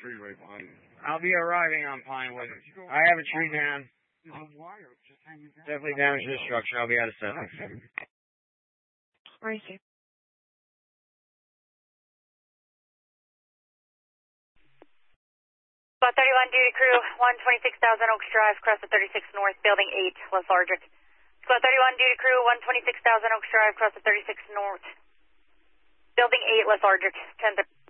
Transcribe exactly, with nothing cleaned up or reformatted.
freeway behind you. I'll be arriving on Pinewood. I have a tree down. Definitely damaged the structure. I'll be out of seven. Where is he? Squad thirty-one, duty crew, one twenty-six thousand Oaks Drive, cross the thirty-six North, building eight, lethargic. Squad thirty-one, duty crew, one twenty-six thousand Oaks Drive, cross the thirty-six North, building eight, lethargic, ten thirty.